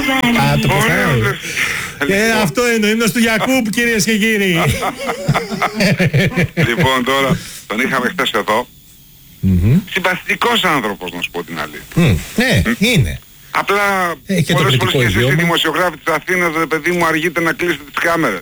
Το αυτό είναι ο ύμνος του Γιακούπ, κυρίες και κύριοι. Λοιπόν, τώρα τον είχαμε χθες εδώ. Συμπαθητικός άνθρωπος, να σου πω την αλήθεια. Ναι, είναι. Απλά πολλές φορές και εσείς οι δημοσιογράφοι της Αθήνας, παιδί μου, αργείτε να κλείσετε τις κάμερες.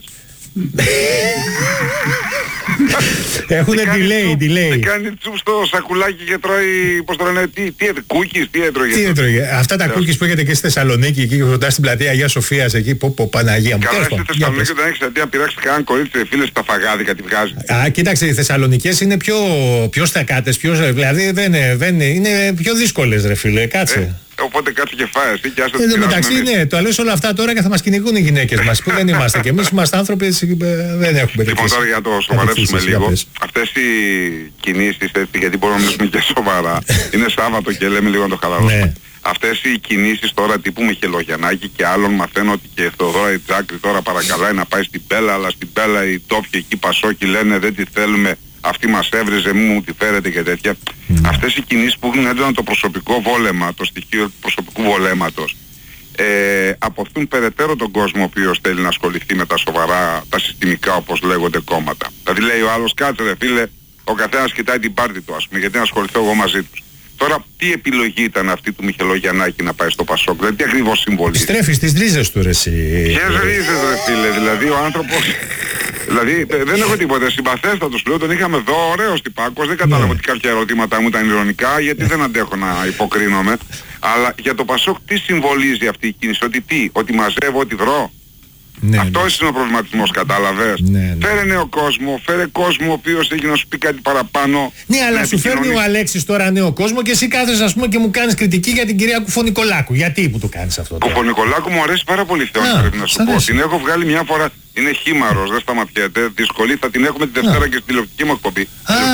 Έχουνε delay. Κάνει τσουπ στο σακουλάκι και τρώει, πώς το λένε, κούκκις, τι έτρωγε. Τι έτρωγε. Αυτά τα κούκκις που έχετε και στη Θεσσαλονίκη, εκεί κοντά στην πλατεία Αγίας Σοφίας, εκεί, Παναγία μου. Καλά, στη Θεσσαλονίκη δεν έχεις αντί να πειράξει κανέναν κορίτσι, φίλες, τα φαγάδικα τη βγάζει. Κοίταξε, οι Θεσσαλονικές είναι πιο στακάτες, δηλαδή δεν είναι πιο δύσκολες, ρε φίλε, κάτσε. Οπότε κάτσε και φάε εσύ και άσε Εν τω μεταξύ, ναι, το λες όλα αυτά τώρα και θα μας κυνηγούν οι γυναίκες μας που δεν είμαστε. Και εμείς είμαστε άνθρωποι, δεν έχουμε τέτοιες. Λοιπόν, τώρα για να το σοβαρέψουμε λίγο, αυτές οι κινήσεις, γιατί μπορούμε να μιλήσουμε και σοβαρά, είναι Σάββατο και λέμε λίγο να το χαλαρώσουμε. Αυτές οι κινήσεις τώρα τύπου Μιχελογιαννάκη και άλλων, μαθαίνω ότι και Θεοδόρα η Τζάκρη τώρα παρακαλάει να πάει στην Πέλα, αλλά στην Πέλα οι τόπιοι εκεί Πασόκοι λένε δεν τη θέλουμε. Αυτή μας έβριζε, μου τη φέρετε και τέτοια. Αυτές οι κινήσεις που έχουν έντονα το προσωπικό βόλεμα, το στοιχείο του προσωπικού βολέματος, αποθούν περαιτέρω τον κόσμο ο οποίος θέλει να ασχοληθεί με τα σοβαρά, τα συστημικά όπως λέγονται κόμματα. Δηλαδή λέει ο άλλος, κάτσε ρε φίλε, ο καθένας κοιτάει την πάρτη του, ας πούμε, γιατί να ασχοληθώ εγώ μαζί τους. Τώρα, τι επιλογή ήταν αυτή του Μιχελογιαννάκη να πάει στο Πασόκ, δηλαδή τι ακριβώς συμβολίζει. Στρέφει στις ρίζες του, ρε εσύ. Ποιες ρίζες, ρε φίλε, δηλαδή ο άνθρωπος. Δηλαδή δεν έχω τίποτα, συμπαθέστατος λέω, τον είχαμε εδώ, ωραίος τυπάκος, δεν κατάλαβα ότι κάποια ερωτήματα μου ήταν ειρωνικά, γιατί δεν αντέχω να υποκρίνομαι. Αλλά για το Πασόκ τι συμβολίζει αυτή η κίνηση, ότι μαζεύω, ότι βρω. Αυτός είναι ο προβληματισμός, κατάλαβες. Φέρε νέο κόσμο, φέρε κόσμο ο οποίος έχει να σου πει κάτι παραπάνω. Ναι, αλλά σου φέρνει ο Αλέξης τώρα νέο κόσμο και εσύ κάθεσαι, ας πούμε, και μου κάνεις κριτική για την κυρία Κουφονικολάκου. Γιατί που το κάνεις αυτό? Κουφονικολάκου μου αρέσει πάρα πολύ, Θεόνη, πρέπει να σου πω. Την έχω βγάλει μια φορά, είναι χήμαρος, δεν σταματιέται. Δυσκολή θα την έχουμε την Δευτέρα και στην τηλεοπτική μου εκπομπή.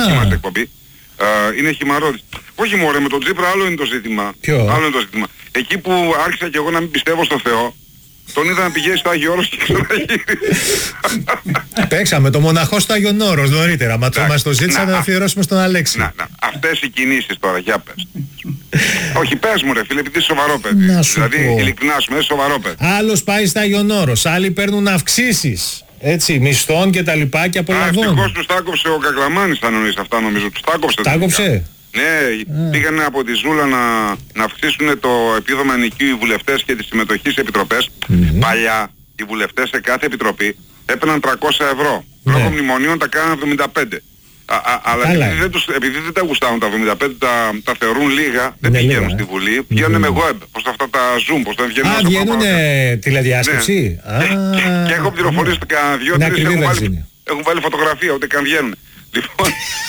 Είναι χυμαρόδης. Όχι μωρέ, με τον Τσίπρα άλλο είναι το ζήτημα. Άλλο είναι το ζήτημα. Εκεί που άρχισα και εγώ να μην πιστεύω στο Θεό, τον είδα να πηγαίνει στο Άγιο Όρος και ξαναγύρισε. Παίξαμε το μοναχό στο Άγιον Όρος νωρίτερα. Μα το μας το ζήτησαν να αφιερώσουμε στον Αλέξη. Αυτές οι κινήσεις τώρα, για πες. Όχι, πες μου ρε φίλε, επειδή είσαι σοβαρό παιδί. Δηλαδή ειλικρινά σου, είσαι σοβαρό παιδί. Άλλος πάει στο Άγιον Όρος, άλλοι παίρνουν αυξήσεις. Έτσι, μισθών και τα λοιπά και απολαβών. Ευτυχώς τους τάκοψε ο Κακλαμάνης, θα εννοείς αυτά νομίζω. Τους τάκοψε. Ναι, πήγανε από τη Ζούλα να αυξήσουν το επίδομα ενοικίου οι βουλευτές και τη συμμετοχή σε επιτροπές. Παλιά οι βουλευτές σε κάθε επιτροπή έπαιρναν 300 ευρώ. Λόγω μνημονίων τα κάναν 75. Αλλά επειδή δεν τα γουστάρουν τα 75, τα θεωρούν λίγα, δεν πηγαίνουν στη Βουλή, πηγαίνουν με web, πως αυτά τα Zoom, πως δεν βγαίνουν. Βγαίνουν τηλεδιάσκεψη. Και έχω πληροφορίες ότι κανένα 2-3 έχουν βάλει φωτογραφία, ούτε καν βγαίνουν. Λοιπόν,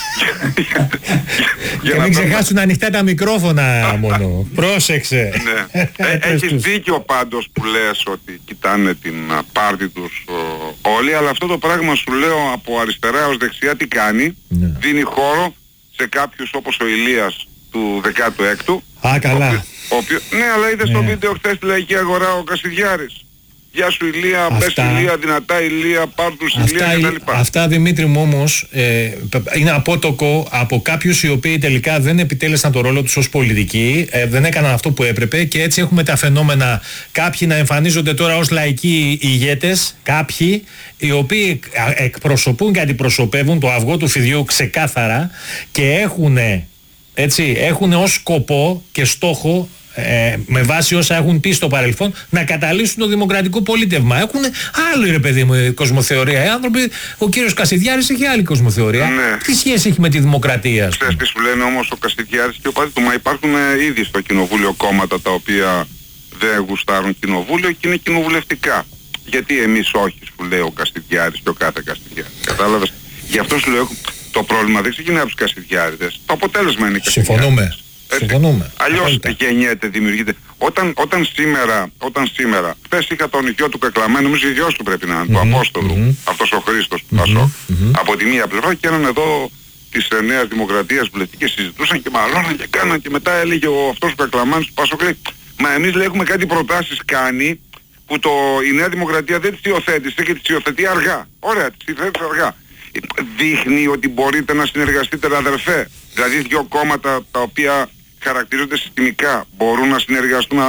και μην ξεχάσουν ανοιχτά τα μικρόφωνα μόνο. Πρόσεξε. Έχεις δίκιο πάντως που λες ότι κοιτάνε την πάρτη τους όλοι, αλλά αυτό το πράγμα σου λέω από αριστερά έως δεξιά τι κάνει. Δίνει χώρο σε κάποιους όπως ο Ηλίας του 16ου. Καλά. Ναι, αλλά είδες στο βίντεο χθες στη Λαϊκή Αγορά ο Κασιδιάρης. Γεια σου Ηλία, πες Ηλία, δυνατά Ηλία, πάρ' τους Ηλία κτλ. Αυτά Δημήτρη μου όμως είναι απότοκο από κάποιους οι οποίοι τελικά δεν επιτέλεσαν το ρόλο τους ως πολιτικοί, δεν έκαναν αυτό που έπρεπε και έτσι έχουμε τα φαινόμενα κάποιοι να εμφανίζονται τώρα ως λαϊκοί ηγέτες, κάποιοι οι οποίοι εκπροσωπούν και αντιπροσωπεύουν το αυγό του φιδιού ξεκάθαρα και έχουν ως σκοπό και στόχο με βάση όσα έχουν πει στο παρελθόν να καταλύσουν το δημοκρατικό πολίτευμα. Έχουν άλλη ρε παιδί μου κοσμοθεωρία. Οι άνθρωποι, ο κύριος Κασιδιάρης έχει άλλη κοσμοθεωρία. Τι σχέση έχει με τη δημοκρατία? Ξέρεις τι σου λένε όμως ο Κασιδιάρης και ο παδί του? Μα υπάρχουν ήδη στο κοινοβούλιο κόμματα τα οποία δεν γουστάρουν κοινοβούλιο και είναι κοινοβουλευτικά. Γιατί εμείς όχι, σου λέει ο Κασιδιάρης και ο κάθε Κασιδιάρης. Κατάλαβες? Γι' αυτό σου λέω το πρόβλημα δεν ξεκινάει από τους Κασιδιάρηδες. Το αποτέλεσμα είναι οι Κασιδιάρηδες. Αλλιώς γεννιέται, δημιουργείται. Όταν σήμερα, χθες είχα τον γιο του Κακλαμένου, νομίζω ο γιος του πρέπει να είναι, του Απόστολου, αυτός ο Χρήστος του Πασόκ, από τη μία πλευρά και έναν εδώ της Νέας Δημοκρατίας βουλευτικές συζητούσαν και μαλώναν και κάναν και μετά έλεγε αυτός ο Κακλαμένος του Πασόκ, λέει, μα εμείς λέει έχουμε κάτι προτάσεις κάνει που η Νέα Δημοκρατία δεν τις υιοθέτησε και τις υιοθετεί αργά. Ωραία, τις υιοθέτησε αργά. Δείχνει ότι μπορείτε να συνεργαστείτε αδερφέ. Δηλαδή δύο κόμματα τα οποία χαρακτηρίζονται συστημικά μπορούν να συνεργαστούν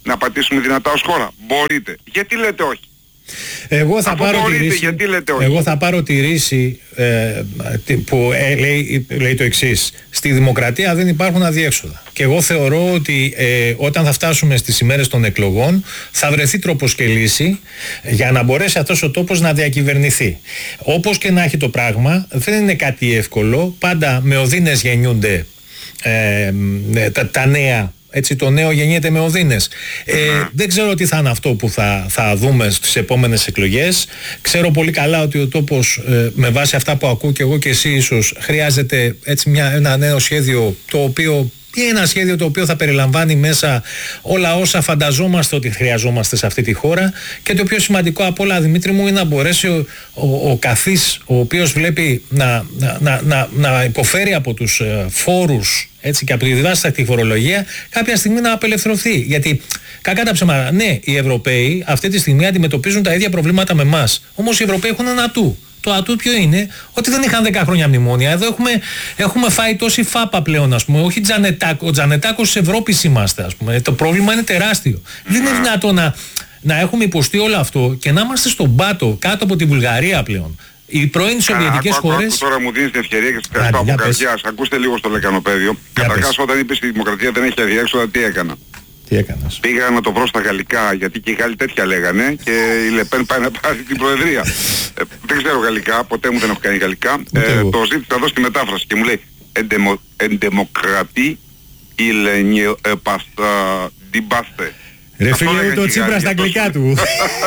να πατήσουμε δυνατά ως χώρα? Μπορείτε. Γιατί λέτε όχι? Εγώ θα πάρω τη ρίση που λέει το εξής. Στη δημοκρατία δεν υπάρχουν αδιέξοδα. Και εγώ θεωρώ ότι όταν θα φτάσουμε στις ημέρες των εκλογών θα βρεθεί τρόπος και λύση για να μπορέσει αυτός ο τόπος να διακυβερνηθεί. Όπως και να έχει το πράγμα, δεν είναι κάτι εύκολο. Πάντα με οδύνες γεννιούνται τα νέα. Έτσι, το νέο γεννιέται με οδύνες. Δεν ξέρω τι θα είναι αυτό που θα δούμε στις επόμενες εκλογές. Ξέρω πολύ καλά ότι ο τόπος, με βάση αυτά που ακούω και εγώ και εσύ ίσως, χρειάζεται έτσι ένα νέο σχέδιο, το οποίο είναι ένα σχέδιο το οποίο θα περιλαμβάνει μέσα όλα όσα φανταζόμαστε ότι χρειαζόμαστε σε αυτή τη χώρα, και το πιο σημαντικό απ' όλα, Δημήτρη μου, είναι να μπορέσει ο καθής, ο οποίος βλέπει να υποφέρει από τους φόρους, έτσι, και από τη διδάσκαλη φορολογία, κάποια στιγμή να απελευθερωθεί. Γιατί κακά τα ψέματα, ναι, οι Ευρωπαίοι αυτή τη στιγμή αντιμετωπίζουν τα ίδια προβλήματα με εμάς. Όμως οι Ευρωπαίοι έχουν ένα ατού. Το ατού ποιο είναι? Ότι δεν είχαν 10 χρόνια μνημόνια. Εδώ έχουμε φάει τόση φάπα πλέον, ας πούμε. Όχι Τζανετάκο. Ο Τζανετάκος της Ευρώπης είμαστε, ας πούμε. Το πρόβλημα είναι τεράστιο. Δεν είναι δυνατό να έχουμε υποστεί όλο αυτό και να είμαστε στον πάτο κάτω από τη Βουλγαρία πλέον. Οι πρώην Σοβιετικές χώρες. Τώρα μου δίνεις την ευκαιρία και σας ευχαριστώ από καρδιάς. Ακούστε λίγο στο λεκανοπέδιο. Καταρχάς, όταν είπες η δημοκρατία δεν έχει αδιέξοδα, τι έκανα? Τι έκανας? Πήγα να το βρω στα γαλλικά, γιατί και οι Γάλλοι τέτοια λέγανε, και η Λεπέν πάει να πάρει την προεδρία. Δεν ξέρω γαλλικά, ποτέ μου δεν έχω κάνει γαλλικά. Το ζήτησα εδώ στη μετάφραση και μου λέει «En démocratie, il n'y pas d'imbaste». Ρε φίλε μου, το Τσίπρα στα αγγλικά του.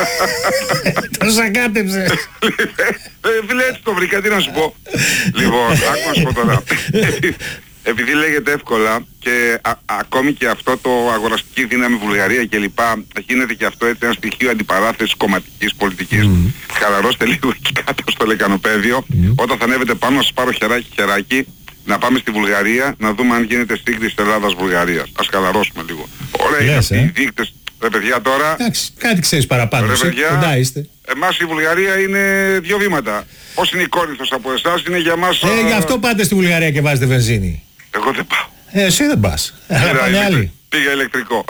Το σακάτεψε. Φίλε, έτσι το βρήκα, τι να σου πω. Λοιπόν, άκου να σου πω τώρα. Επειδή λέγεται εύκολα και ακόμη και αυτό το αγοραστική δύναμη Βουλγαρία κλπ. Γίνεται και αυτό έτσι ένα στοιχείο αντιπαράθεσης κομματικής πολιτικής. Χαλαρώστε λίγο εκεί κάτω στο λεκανοπέδιο. Όταν θα ανέβετε πάνω να σας πάρω χεράκι, να πάμε στη Βουλγαρία να δούμε αν γίνεται σύγκριση Ελλάδας-Βουλγαρίας. Ας χαλαρώσουμε λίγο. Ωραία είναι αυτοί οι δείκτες. Ρε παιδιά τώρα... Εντάξει, κάτι ξέρεις παραπάνω. Ρε παιδιά, εμάς η Βουλγαρία είναι 2 βήματα. Πώς είναι η Κόρινθος από εσάς, είναι για μας... Γι' αυτό πάτε στη Βουλγαρία και βάζετε βενζίνη. Εγώ δεν πάω. Εσύ δεν πας. Πήγα ηλεκτρικό.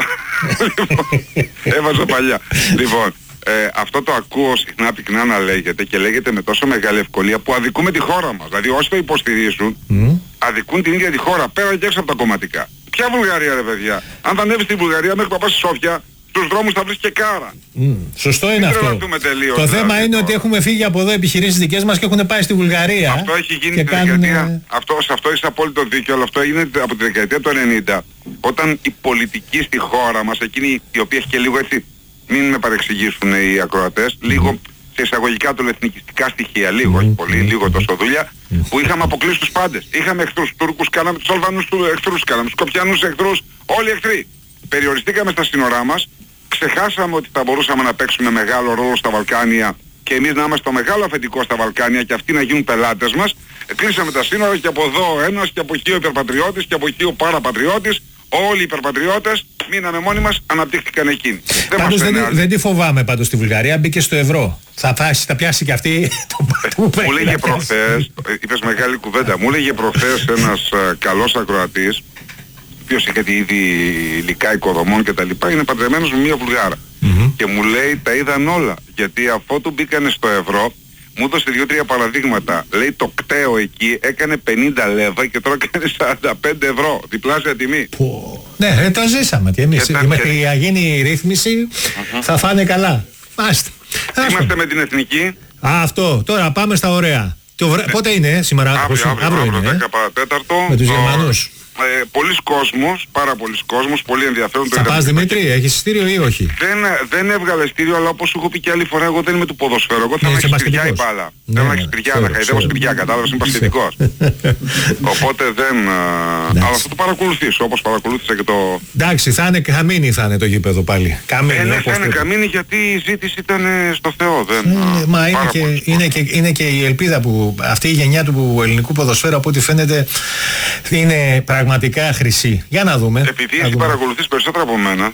Έβαζα παλιά. Λοιπόν, αυτό το ακούω συχνά πυκνά να λέγεται, και λέγεται με τόσο μεγάλη ευκολία που αδικούμε τη χώρα μας. Δηλαδή όσοι το υποστηρίζουν, αδικούν την ίδια τη χώρα, πέρα και έξω από τα κομματικά. Ποια Βουλγαρία ρε παιδιά? Αν θα ανέβεις στη Βουλγαρία μέχρι να πας στη Σόφια, στους δρόμους θα βρεις και κάρα. Σωστό είναι αυτό. Το θέμα είναι ότι έχουμε φύγει από εδώ επιχειρήσεις δικές μας και έχουν πάει στη Βουλγαρία. Αυτό έχει γίνει τη δεκαετία. Σε αυτό είσαι απόλυτο δίκιο, αλλά αυτό έγινε από τη δεκαετία του 90. Όταν οι πολιτικοί στη χώρα μας, εκείνοι οι οποίοι και λίγο έτσι, μην με παρεξηγήσουν οι ακροατές, λίγο σε εισαγωγικά εθνικιστικά στοιχεία, λίγο, όχι πολύ, λίγο τόσο δουλειά, που είχαμε αποκλείσει τους πάντες. Είχαμε εχθρούς Τούρκους, κάναμε τους Αλβανούς εχθρούς, κάναμε τους Σκοπιανούς εχθρούς, όλοι εχθροί. Περιοριστήκαμε στα σύνορά μας, ξεχάσαμε ότι θα μπορούσαμε να παίξουμε μεγάλο ρόλο στα Βαλκάνια και εμείς να είμαστε το μεγάλο αφεντικό στα Βαλκάνια και αυτοί να γίνουν πελάτες μας. Κλείσαμε τα σύνορα και από εδώ ο ένας και από εκεί ο υπερπατριώτης και από εκεί ο παραπατριώτης. Όλοι οι υπερπατριώτες μείναμε μόνοι μας, αναπτύχθηκαν εκείνοι. Πάντως δεν τη φοβάμαι πάντως στη Βουλγαρία, μπήκε στο ευρώ. Θα πιάσει και αυτή το μου λέγε προχθές, είπες μεγάλη κουβέντα, μου λέγε προχθές ένας καλός ακροατής, ο οποίος είχε ήδη υλικά οικοδομών και τα λοιπά, είναι παντρεμένος με μια Βουλγάρα. Και μου λέει τα είδαν όλα, γιατί αφότου μπήκανε στο ευρώ, μου έδωσε 2-3 παραδείγματα. Λέει το κταίο εκεί έκανε 50 λέβα και τώρα κάνει 45 ευρώ. Διπλάσια τιμή. Ναι, το ζήσαμε και εμείς. Μέχρι να γίνει η ρύθμιση θα φάνε καλά. Μάστε. Είμαστε με την εθνική. Αυτό. Τώρα πάμε στα ωραία. Πότε είναι σήμερα? Αύριο είναι. 10 παρατέταρτο. Με τους Γερμανούς. Πολλοί κόσμος, πάρα πολλοί κόσμος, πολύ ενδιαφέρον. Θα πας Δημήτρη, έχεις ειστήριο ή όχι? Δεν έβγαλε ειστήριο, αλλά όπως σου έχω πει και άλλη φορά, εγώ δεν είμαι του ποδοσφαίρου. Εγώ θέλω να έχει σπηριά η μπάλα. Θέλω να έχει σπηριά, να χαϊδεύω σπηριά, κατάλαβες, είμαι πασχετικός. Οπότε δεν... Αλλά θα το παρακολουθήσω, όπως παρακολούθησα και το... Εντάξει, καμίνι θα είναι το γήπεδο πάλι. Ναι, θα είναι καμίνι, γιατί η ζήτηση ήταν στο Θεό. Μα είναι και η ελπίδα που αυτή η γενιά του ελληνικού ποδοσφαίρου, από ό,τι φαίνεται, είναι πραγματικά χρυσή. Για να δούμε. Επειδή εσύ παρακολουθείς περισσότερο από μένα,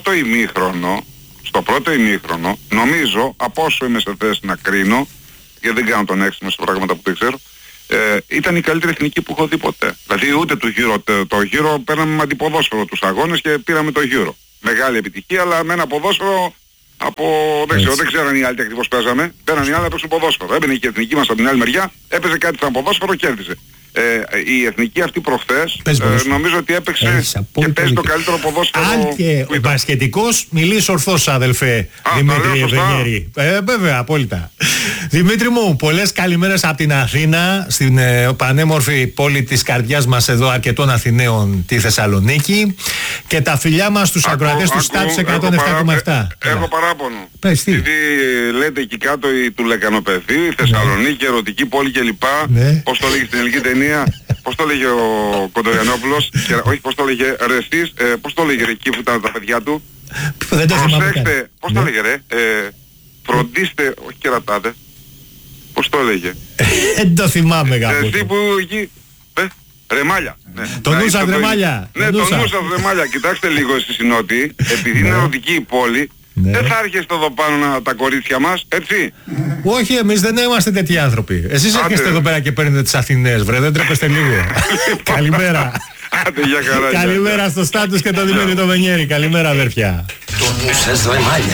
στο πρώτο ημίχρονο, νομίζω, από όσο είμαι σε θέση να κρίνω, γιατί δεν κάνω τον έξυπνο σε πράγματα που δεν ξέρω, ήταν η καλύτερη εθνική που έχω δει ποτέ. Δηλαδή ούτε το γύρο παίρναμε με αντιποδόσφαιρο τους αγώνες και πήραμε το γύρο. μεγάλη επιτυχία, αλλά με ένα ποδόσφαιρο από... δεν ξέρω αν οι άλλοι ακριβώς παίζαμε. Μπαίναν οι άλλοι να παίξουν ποδόσφαιρο. Έμπαινε και η εθνική μας από την άλλη μεριά, έπαιζε κάτι σαν ποδόσφαιρο, κέρδιζε. Η εθνική αυτή προχθές νομίζω ότι έπαιξε και παίζει το καλύτερο ποδόσφαιρο. Αν και ο μπασκετικός μιλείς ορθώς, αδελφέ Δημήτρη Ευενιέρη. Βέβαια, απόλυτα. Δημήτρη μου, πολλές καλημέρες από την Αθήνα, στην πανέμορφη πόλη της καρδιάς μας εδώ, αρκετών Αθηναίων, τη Θεσσαλονίκη, και τα φιλιά μας στους ακροατές του Στάτους 107,7. Έχω παράπονο. Γιατί λέτε εκεί κάτω του Λεκανοπεδίου, η Θεσσαλονίκη, ερωτική πόλη κλπ. Πώς το λέγει στην ελληνική ταινία, πώς το λέγε ο Κοντογιαννόπουλος, όχι πώς το λέγε ρε εσείς, πώς το λέγε εκεί που ήταν τα παιδιά του. Δεν το προσέξτε, πώς το λέγε ρε, φροντίστε, όχι κερατάτε, πώς το λέγε. Δεν το θυμάμαι κάπου. Εσύ που εκεί, Ρεμάλια. Το νου σας Ρεμάλια. Ναι, το νου σας Ρεμάλια. Κοιτάξτε λίγο εσείς οι νότιοι, επειδή είναι ερωτική η πόλη, δεν θα έρχεστε εδώ πάνω τα κορίτσια μας, έτσι. Όχι, εμείς δεν είμαστε τέτοιοι άνθρωποι. Εσείς έρχεστε εδώ πέρα και παίρνετε τις Αθηνές, βρε, δεν τρέπεστε λίγο. Καλημέρα. Άντε, για χαρά. Καλημέρα στο Στάτους και το Δημήτρη το Βενιέρη. Καλημέρα, αδέρφια. Το νου σας Ρεμάλια.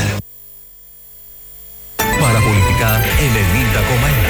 Παραπολιτικά 90,1.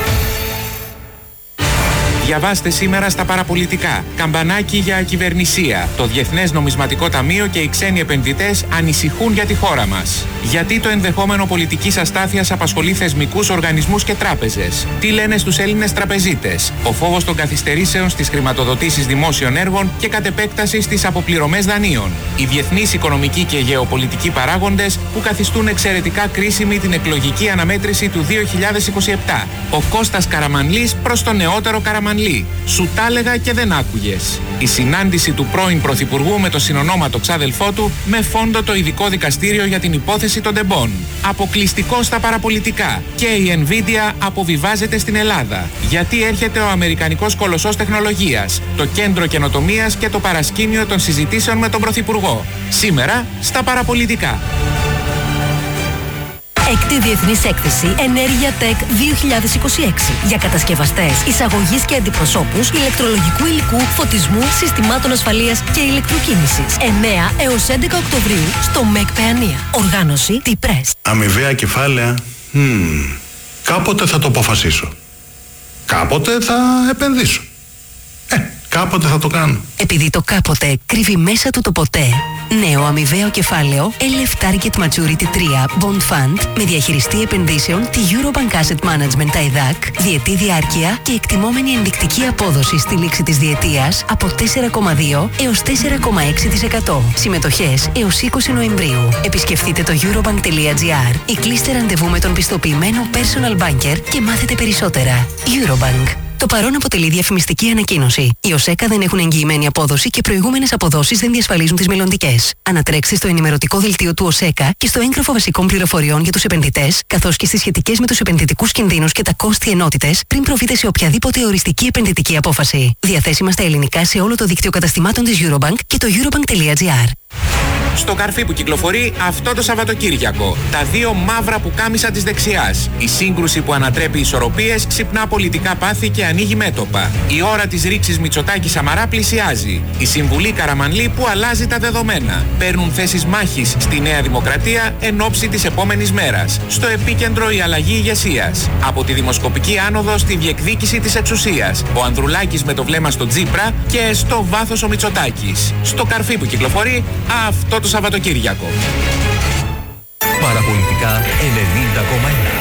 Διαβάστε σήμερα στα παραπολιτικά. Καμπανάκι για ακυβερνησία. Το Διεθνές Νομισματικό Ταμείο και οι ξένοι επενδυτές ανησυχούν για τη χώρα μας. Γιατί το ενδεχόμενο πολιτικής αστάθειας απασχολεί θεσμικούς οργανισμούς και τράπεζες. Τι λένε στους Έλληνες τραπεζίτες. Ο φόβος των καθυστερήσεων στις χρηματοδοτήσεις δημόσιων έργων και κατ' επέκταση στις αποπληρωμές δανείων. Οι διεθνείς οικονομικοί και γεωπολιτικοί παράγοντες που καθιστούν εξαιρετικά κρίσιμη την εκλογική αναμέτρηση του 2027. Ο Κώστας Καραμανλής προς τον νεότερο Καραμανλή. Σου τα έλεγα και δεν άκουγες. Η συνάντηση του πρώην Πρωθυπουργού με το συνονόματο ξάδελφό του με φόντο το ειδικό δικαστήριο για την υπόθεση των τεμπών. Αποκλειστικό στα παραπολιτικά. Και η Nvidia αποβιβάζεται στην Ελλάδα. Γιατί έρχεται ο αμερικανικός κολοσσός τεχνολογίας, το κέντρο καινοτομίας και το παρασκήνιο των συζητήσεων με τον Πρωθυπουργό. Σήμερα στα παραπολιτικά. Έκτη Διεθνής Έκθεση Ενέργεια Tech 2026 για κατασκευαστές, εισαγωγής και αντιπροσώπους ηλεκτρολογικού υλικού, φωτισμού, συστημάτων ασφαλείας και ηλεκτροκίνησης. 9 έως 11 Οκτωβρίου στο ΜΕΚ Παιανία. Οργάνωση T-Press. Αμοιβαία κεφάλαια. Κάποτε θα το αποφασίσω. Κάποτε θα επενδύσω. Κάποτε θα το κάνω. Επειδή το κάποτε κρύβει μέσα του το ποτέ. Νέο αμοιβαίο κεφάλαιο LF Target Maturity 3 Bond Fund με διαχειριστή επενδύσεων τη Eurobank Asset Management ΤΑΙΔΑΚ, διετή διάρκεια και εκτιμόμενη ενδεικτική απόδοση στη λήξη της διετίας από 4,2 έως 4,6%. Συμμετοχές έως 20 Νοεμβρίου. Επισκεφτείτε το eurobank.gr ή κλείστε ραντεβού με τον πιστοποιημένο personal banker και μάθετε περισσότερα. Eurobank. Το παρόν αποτελεί διαφημιστική ανακοίνωση. Οι ΟΣΕΚΑ δεν έχουν εγγυημένη απόδοση και προηγούμενες αποδόσεις δεν διασφαλίζουν τις μελλοντικές. Ανατρέξτε στο ενημερωτικό δελτίο του ΟΣΕΚΑ και στο έγγραφο βασικών πληροφοριών για τους επενδυτές, καθώς και στις σχετικές με τους επενδυτικούς κινδύνους και τα κόστη ενότητες, πριν προβείτε σε οποιαδήποτε οριστική επενδυτική απόφαση. Διαθέσιμα στα ελληνικά σε όλο το δίκτυο καταστημάτων της Eurobank και το eurobank.gr. Στο καρφί που κυκλοφορεί αυτό το Σαββατοκύριακο. Τα δύο μαύρα πουκάμισα της δεξιάς. Η σύγκρουση που ανατρέπει ισορροπίες, ξυπνά πολιτικά πάθη και ανοίγει μέτωπα. Η ώρα της ρήξης Μητσοτάκη-Σαμαρά πλησιάζει. Η Συμβουλή Καραμανλή που αλλάζει τα δεδομένα. Παίρνουν θέσεις μάχης στη Νέα Δημοκρατία εν ώψη της επόμενης μέρας. Στο επίκεντρο η αλλαγή ηγεσίας. Από τη δημοσκοπική άνοδο στη διεκδίκηση της εξουσίας. Ο Ανδρουλάκης με το βλέμμα στο Τζίπρα και στο βάθος ο Μητσοτάκης. Στο καρφί που κυκλοφορεί αυτό το Σαββατοκύριακο. Παραπολιτικά 90,1.